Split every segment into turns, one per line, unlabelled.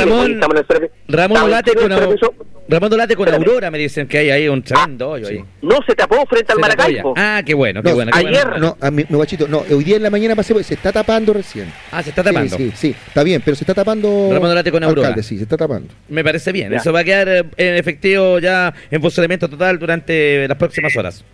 Ramón Dolate con Aurora me dicen que hay ahí un tremendo hoyo ahí.
No se tapó frente al Maracaibo.
Qué bueno.
Ayer.
No, guachito, hoy día en la mañana pasé, se está tapando recién.
Se está tapando.
Sí, está bien, pero se está tapando.
Ramón Dolate con Aurora.
Alcalde, sí, se está tapando.
Me parece bien. Ya. Eso va a quedar en efectivo ya en funcionamiento total durante las próximas horas.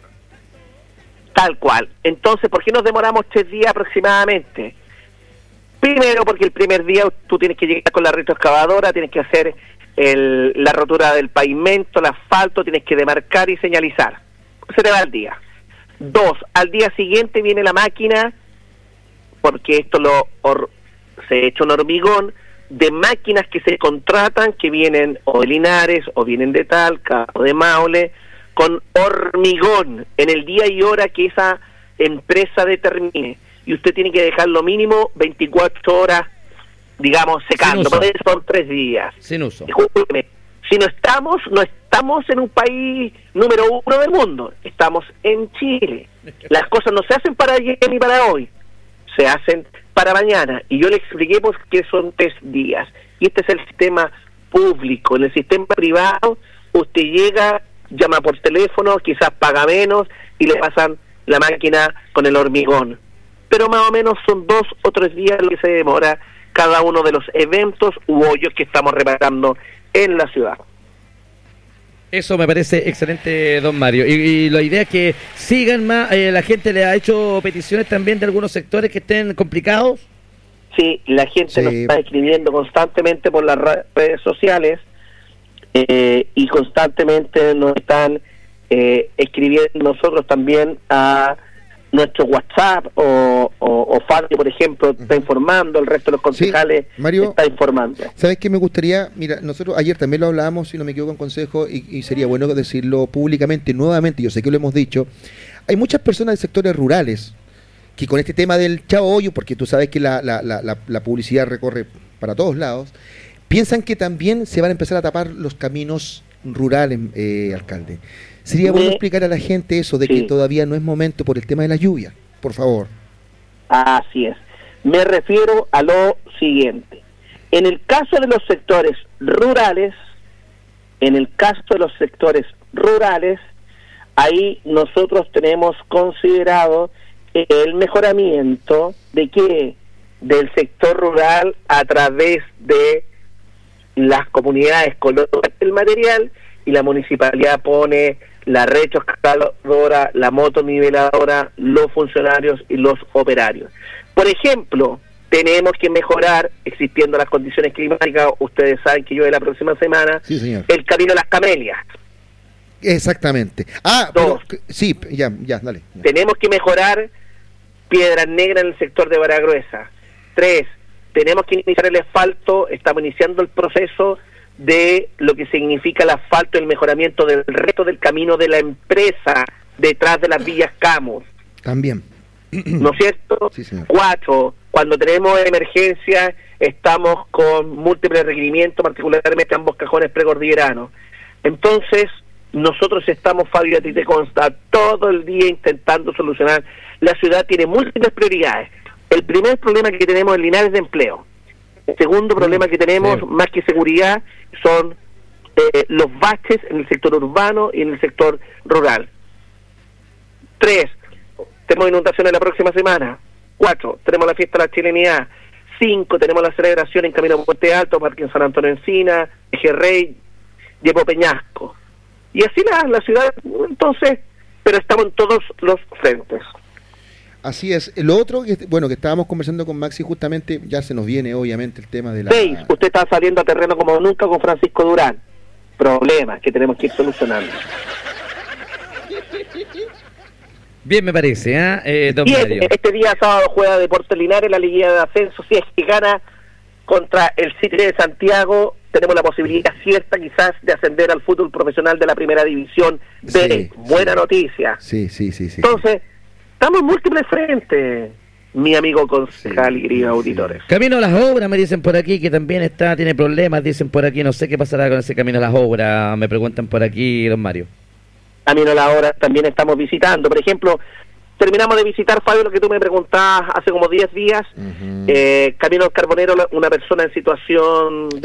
Tal cual. Entonces, ¿por qué nos demoramos 3 días aproximadamente? Primero, porque el primer día tú tienes que llegar con la retroexcavadora, tienes que hacer la rotura del pavimento, el asfalto, tienes que demarcar y señalizar. Se te va el día. 2, al día siguiente viene la máquina, porque esto se ha hecho un hormigón, de máquinas que se contratan, que vienen o de Linares, o vienen de Talca, o de Maule, con hormigón, en el día y hora que esa empresa determine. Y usted tiene que dejar lo mínimo 24 horas, digamos, secando. Por eso son 3 días.
Sin uso.
Discúlpeme, si no estamos en un país número 1 del mundo, estamos en Chile. Las cosas no se hacen para ayer ni para hoy, se hacen para mañana. Y yo le expliqué por qué son 3 días. Y este es el sistema público. En el sistema privado, usted llega, llama por teléfono, quizás paga menos y le pasan la máquina con el hormigón. Pero más o menos son 2 o 3 días lo que se demora cada uno de los eventos u hoyos que estamos reparando en la ciudad.
Eso me parece excelente, don Mario. Y la idea es que sigan más. La gente le ha hecho peticiones también de algunos sectores que estén complicados.
Sí, la gente nos está escribiendo constantemente por las redes sociales y constantemente nos están escribiendo nosotros también a nuestro WhatsApp o Fabio, por ejemplo, está informando, el resto de los concejales
Mario,
está informando.
¿Sabes qué me gustaría? Mira, nosotros ayer también lo hablábamos, si no me equivoco, en consejo, y sería bueno decirlo públicamente, nuevamente, yo sé que lo hemos dicho, hay muchas personas de sectores rurales que con este tema del chao hoyo, porque tú sabes que la publicidad recorre para todos lados, piensan que también se van a empezar a tapar los caminos rurales, alcalde. Sería bueno explicar a la gente eso, de que todavía no es momento por el tema de la lluvia, por favor.
Así es. Me refiero a lo siguiente. En el caso de los sectores rurales, ahí nosotros tenemos considerado el mejoramiento del sector rural a través de las comunidades colocan el material y la municipalidad pone la retroexcavadora, la motoniveladora, los funcionarios y los operarios. Por ejemplo, tenemos que mejorar, existiendo las condiciones climáticas, ustedes saben que llueve la próxima semana, el camino de las Camelias.
Exactamente. Dale.
Tenemos que mejorar Piedras Negras en el sector de Vara Gruesa. 3, tenemos que iniciar el asfalto, estamos iniciando el proceso de lo que significa el asfalto, el mejoramiento del resto del camino de la empresa detrás de las villas Camus.
También.
¿No es cierto?
Sí, señor.
4, cuando tenemos emergencia, estamos con múltiples requerimientos, particularmente ambos cajones precordilleranos. Entonces, nosotros estamos, Fabio, a ti te consta, todo el día intentando solucionar. La ciudad tiene múltiples prioridades. El primer problema que tenemos en Linares es de empleo. El segundo problema que tenemos, más que seguridad, son los baches en el sector urbano y en el sector rural. 3, tenemos inundaciones la próxima semana. 4, tenemos la fiesta de la chilenidad. 5, tenemos la celebración en Camino a Puente Alto, Parque en San Antonio Encina, Eje Rey, Yepo Peñasco. Y así la ciudad, entonces, pero estamos en todos los frentes.
Así es. Lo otro, que estábamos conversando con Maxi, justamente, ya se nos viene obviamente el tema de la...
6, usted está saliendo a terreno como nunca con Francisco Durán. Problemas que tenemos que ir solucionando.
Bien, me parece, don Mario.
Este día sábado juega Deportes Linares, la Liga de Ascenso, si es que gana contra el City de Santiago, tenemos la posibilidad cierta quizás de ascender al fútbol profesional de la primera división B. Buena noticia.
Sí.
Entonces, estamos en múltiples frentes, mi amigo concejal y queridos auditores.
Camino a las Obras, me dicen por aquí, que también tiene problemas, dicen por aquí, no sé qué pasará con ese Camino a las Obras, me preguntan por aquí, don Mario.
Camino a las Obras también estamos visitando, por ejemplo, terminamos de visitar, Fabio, lo que tú me preguntabas hace como 10 días, Camino al Carbonero, una persona en situación